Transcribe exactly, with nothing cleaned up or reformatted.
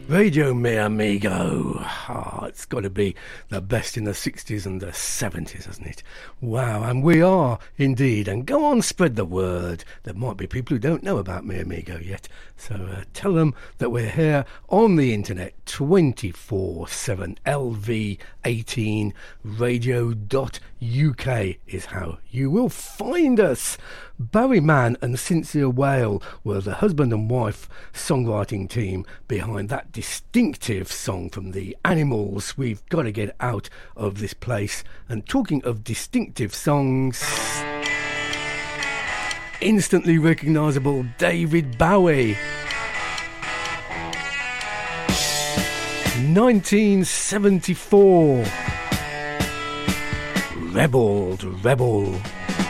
Radio Mi Amigo. Ah, it's got to be the best in the sixties and the seventies, hasn't it? Wow, and we are indeed. And go on, spread the word. There might be people who don't know about Mi Amigo yet. So uh, tell them that we're here on the internet twenty-four seven. L V eighteen radio dot U K is how you will find us. Barry Mann and Cynthia Whale were the husband and wife songwriting team behind that distinctive song from the Animals, We've Got to Get Out of This Place. And talking of distinctive songs, instantly recognisable David Bowie. nineteen seventy-four. Rebel to Rebel.